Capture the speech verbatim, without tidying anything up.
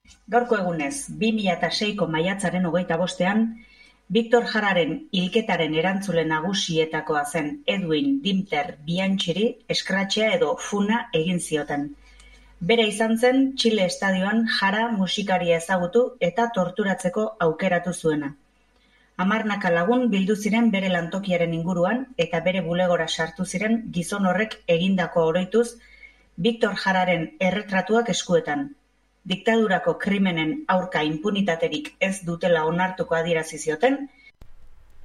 Gaurko egunez, bi mila seiko maiatzaren hogeita bostean, Victor Jararen hilketaren erantzule nagusietakoa zen Edwin Dinter Bianchiri eskratxea edo funa egin zioten. Bere izan zen Txile estadioan Jara musikaria ezagutu eta torturatzeko aukeratu zuena. Hamarnaka lagun bildu ziren bere lantokiaren inguruan eta bere bulegora sartu ziren gizon horrek egindako oroituz Victor Jararen erretratuak eskuetan. Diktadurako krimenen aurka inpunitaterik ez dutela onartuko adierazi zioten